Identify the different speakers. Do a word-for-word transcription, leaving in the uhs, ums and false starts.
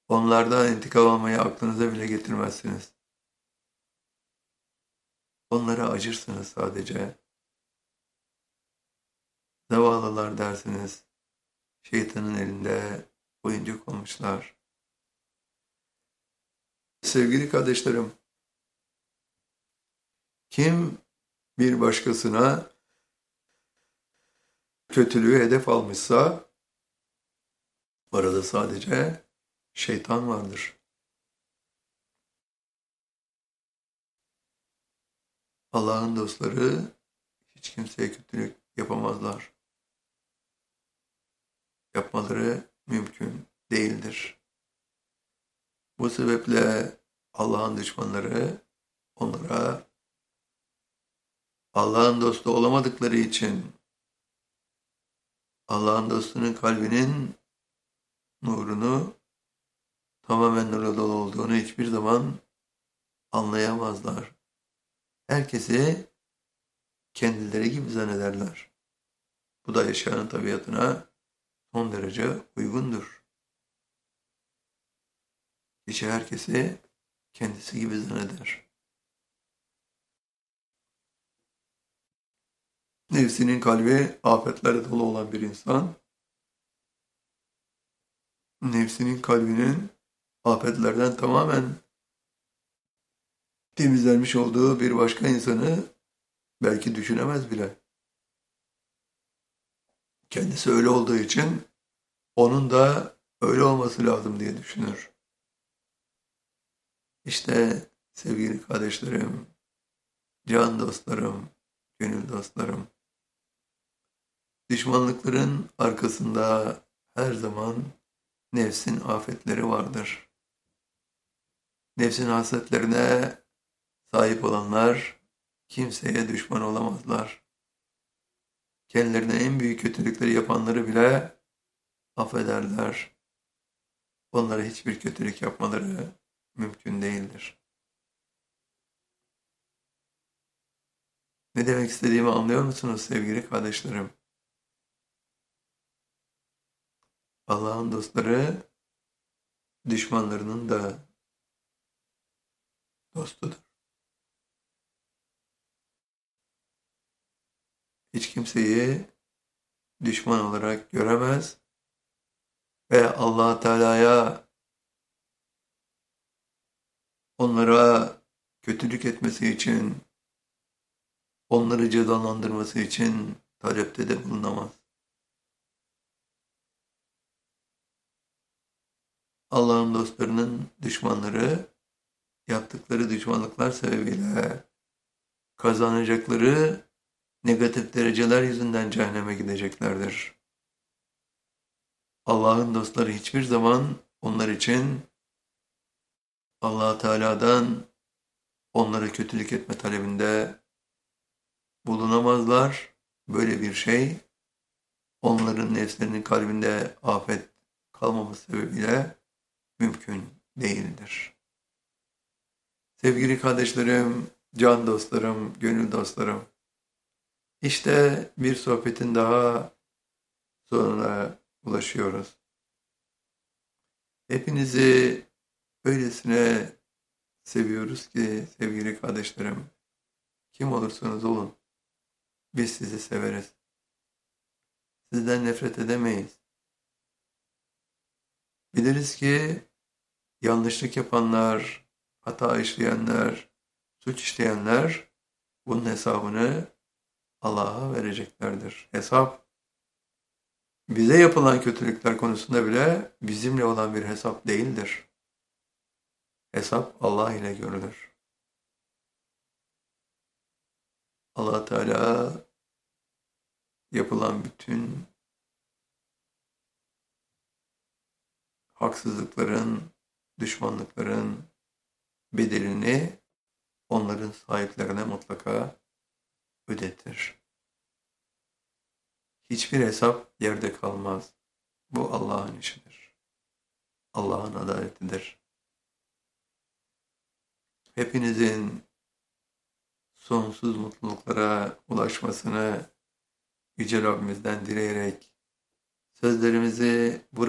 Speaker 1: Onlardan intikam almayı aklınıza bile getirmezsiniz. Onlara acırsınız sadece. Zavallılar dersiniz. Şeytanın elinde oyuncak olmuşlar. Sevgili kardeşlerim, kim bir başkasına kötülüğü hedef almışsa orada sadece şeytan vardır. Allah'ın dostları hiç kimseye kötülük yapamazlar. Yapmaları mümkün değildir. Bu sebeple Allah'ın düşmanları onlara Allah'ın dostu olamadıkları için Allah'ın dostunun kalbinin nurunu tamamen nurla dolu olduğunu hiçbir zaman anlayamazlar. Herkesi kendileri gibi zannederler. Bu da yaşayanın tabiatına son derece uygundur. Kişi herkesi kendisi gibi zanneder. Nefsinin kalbi afetlerle dolu olan bir insan, nefsinin kalbinin afetlerden tamamen temizlenmiş olduğu bir başka insanı belki düşünemez bile. Kendisi öyle olduğu için onun da öyle olması lazım diye düşünür. İşte sevgili kardeşlerim, can dostlarım, gönül dostlarım, düşmanlıkların arkasında her zaman nefsin afetleri vardır. Nefsin hasletlerine sahip olanlar kimseye düşman olamazlar. Kendilerine en büyük kötülükleri yapanları bile affederler. Onlara hiçbir kötülük yapmaları mümkün değildir. Ne demek istediğimi anlıyor musunuz sevgili kardeşlerim? Allah'ın dostları düşmanlarının da dostudur. Hiç kimseyi düşman olarak göremez ve Allah Teala'ya onlara kötülük etmesi için, onları cezalandırması için talepte de bulunamaz. Allah'ın dostlarının düşmanları yaptıkları düşmanlıklar sebebiyle kazanacakları negatif dereceler yüzünden cehenneme gideceklerdir. Allah'ın dostları hiçbir zaman onlar için Allah Teala'dan onlara kötülük etme talebinde bulunamazlar. Böyle bir şey onların nefslerinin kalbinde afet kalmaması sebebiyle mümkün değildir. Sevgili kardeşlerim, can dostlarım, gönül dostlarım, işte bir sohbetin daha sonuna ulaşıyoruz. Hepinizi öylesine seviyoruz ki sevgili kardeşlerim, kim olursanız olun, biz sizi severiz. Sizden nefret edemeyiz. Biliriz ki yanlışlık yapanlar, hata işleyenler, suç işleyenler bunun hesabını Allah'a vereceklerdir. Hesap, bize yapılan kötülükler konusunda bile bizimle olan bir hesap değildir. Hesap Allah ile görülür. Allah Teala yapılan bütün haksızlıkların, düşmanlıkların bedelini onların sahiplerine mutlaka ödetir. Hiçbir hesap yerde kalmaz. Bu Allah'ın işidir. Allah'ın adaletidir. Hepinizin sonsuz mutluluklara ulaşmasını Yüce Rabbimizden dileyerek sözlerimizi burada